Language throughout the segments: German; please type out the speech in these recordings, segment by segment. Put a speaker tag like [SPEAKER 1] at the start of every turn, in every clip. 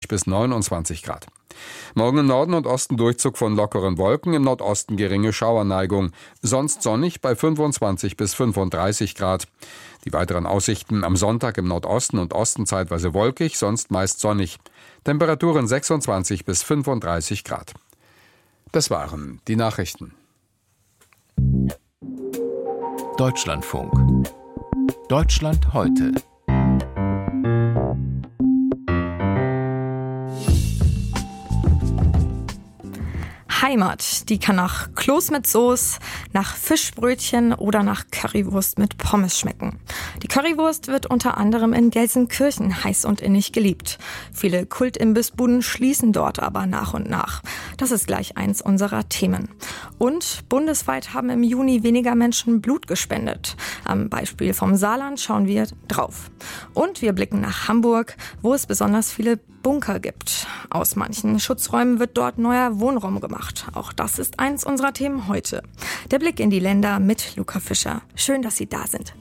[SPEAKER 1] bis 29 Grad. Morgen im Norden und Osten Durchzug von lockeren Wolken, im Nordosten geringe Schauerneigung. Sonst sonnig bei 25 bis 35 Grad. Die weiteren Aussichten: am Sonntag im Nordosten und Osten zeitweise wolkig, sonst meist sonnig. Temperaturen 26 bis 35 Grad. Das waren die Nachrichten.
[SPEAKER 2] Deutschlandfunk. Deutschland heute.
[SPEAKER 3] Heimat, die kann nach Kloß mit Soße, nach Fischbrötchen oder nach Currywurst mit Pommes schmecken. Die Currywurst wird unter anderem in Gelsenkirchen heiß und innig geliebt. Viele Kultimbissbuden schließen dort aber nach und nach. Das ist gleich eins unserer Themen. Und bundesweit haben im Juni weniger Menschen Blut gespendet. Am Beispiel vom Saarland schauen wir drauf. Und wir blicken nach Hamburg, wo es besonders viele Bunker gibt. Aus manchen Schutzräumen wird dort neuer Wohnraum gemacht. Auch das ist eins unserer Themen heute. Der Blick in die Länder mit Luca Fischer. Schön, dass Sie da sind.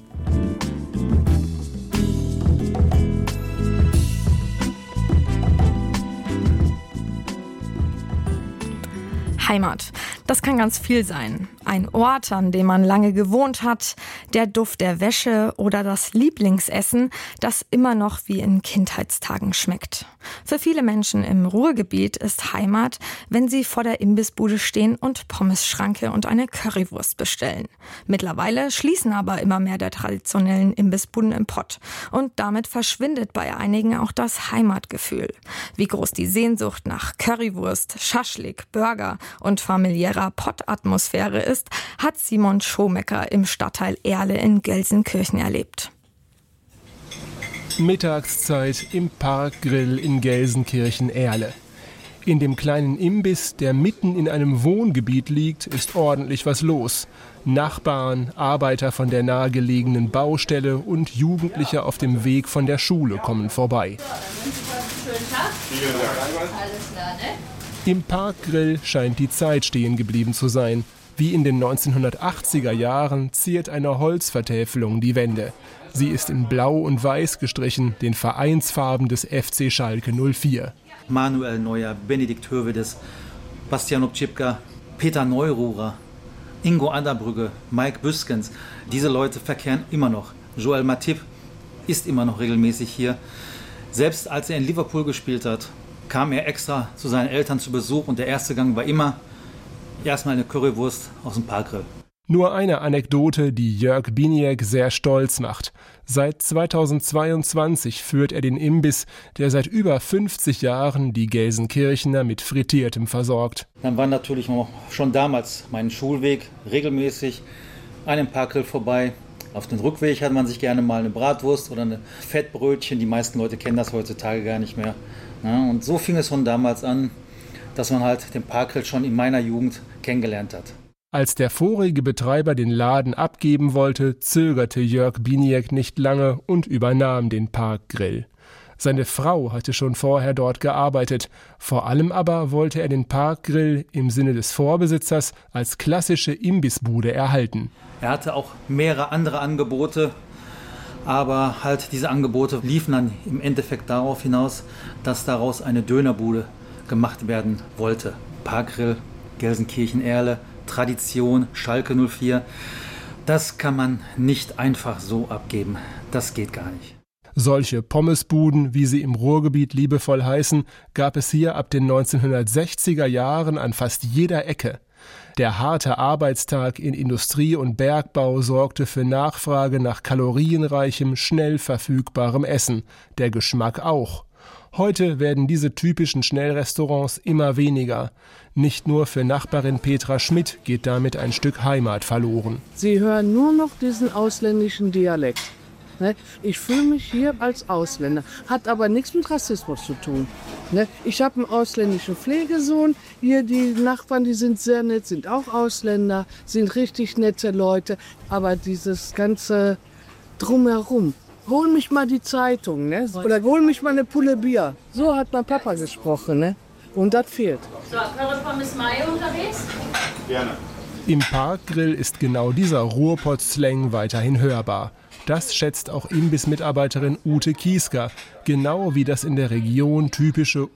[SPEAKER 3] Heimat. Das kann ganz viel sein. Ein Ort, an dem man lange gewohnt hat, der Duft der Wäsche oder das Lieblingsessen, das immer noch wie in Kindheitstagen schmeckt. Für viele Menschen im Ruhrgebiet ist Heimat, wenn sie vor der Imbissbude stehen und Pommesschranke und eine Currywurst bestellen. Mittlerweile schließen aber immer mehr der traditionellen Imbissbuden im Pott. Und damit verschwindet bei einigen auch das Heimatgefühl. Wie groß die Sehnsucht nach Currywurst, Schaschlik, Burger und familiärer Pottatmosphäre ist, hat Simon Schomecker im Stadtteil Erle in Gelsenkirchen erlebt.
[SPEAKER 4] Mittagszeit im Parkgrill in Gelsenkirchen-Erle. In dem kleinen Imbiss, der mitten in einem Wohngebiet liegt, ist ordentlich was los. Nachbarn, Arbeiter von der nahegelegenen Baustelle und Jugendliche auf dem Weg von der Schule kommen vorbei. Im Parkgrill scheint die Zeit stehen geblieben zu sein. Wie in den 1980er Jahren ziert eine Holzvertäfelung die Wände. Sie ist in Blau und Weiß gestrichen, den Vereinsfarben des FC Schalke 04.
[SPEAKER 5] Manuel Neuer, Benedikt Hövedes, Bastian Obczipka, Peter Neururer, Ingo Adderbrügge, Mike Büskens. Diese Leute verkehren immer noch. Joel Matip ist immer noch regelmäßig hier. Selbst als er in Liverpool gespielt hat, kam er extra zu seinen Eltern zu Besuch und der erste Gang war immer erstmal eine Currywurst aus dem Parkgrill.
[SPEAKER 4] Nur eine Anekdote, die Jörg Biniek sehr stolz macht. Seit 2022 führt er den Imbiss, der seit über 50 Jahren die Gelsenkirchener mit Frittiertem versorgt.
[SPEAKER 5] Dann war natürlich schon damals mein Schulweg regelmäßig an dem Parkgrill vorbei. Auf dem Rückweg hat man sich gerne mal eine Bratwurst oder ein Fettbrötchen. Die meisten Leute kennen das heutzutage gar nicht mehr. Ja, und so fing es von damals an, dass man halt den Parkgrill schon in meiner Jugend kennengelernt hat.
[SPEAKER 4] Als der vorige Betreiber den Laden abgeben wollte, zögerte Jörg Biniek nicht lange und übernahm den Parkgrill. Seine Frau hatte schon vorher dort gearbeitet. Vor allem aber wollte er den Parkgrill im Sinne des Vorbesitzers als klassische Imbissbude erhalten.
[SPEAKER 5] Er hatte auch mehrere andere Angebote, aber halt diese Angebote liefen dann im Endeffekt darauf hinaus, dass daraus eine Dönerbude gemacht werden wollte. Parkgrill, Gelsenkirchen-Erle, Tradition, Schalke 04. Das kann man nicht einfach so abgeben. Das geht gar nicht.
[SPEAKER 4] Solche Pommesbuden, wie sie im Ruhrgebiet liebevoll heißen, gab es hier ab den 1960er Jahren an fast jeder Ecke. Der harte Arbeitstag in Industrie und Bergbau sorgte für Nachfrage nach kalorienreichem, schnell verfügbarem Essen. Der Geschmack auch. Heute werden diese typischen Schnellrestaurants immer weniger. Nicht nur für Nachbarin Petra Schmidt geht damit ein Stück Heimat verloren.
[SPEAKER 6] Sie hören nur noch diesen ausländischen Dialekt. Ich fühle mich hier als Ausländer, hat aber nichts mit Rassismus zu tun. Ich habe einen ausländischen Pflegesohn, hier die Nachbarn, die sind sehr nett, sind auch Ausländer, sind richtig nette Leute. Aber dieses ganze Drumherum, hol mich mal die Zeitung, oder hol mich mal eine Pulle Bier. So hat mein Papa gesprochen, und das fehlt.
[SPEAKER 7] So, Currypommes Mayo unterwegs?
[SPEAKER 5] Gerne.
[SPEAKER 4] Im Parkgrill ist genau dieser Ruhrpott-Slang weiterhin hörbar. Das schätzt auch Imbiss-Mitarbeiterin Ute Kiesker, genau wie das in der Region typische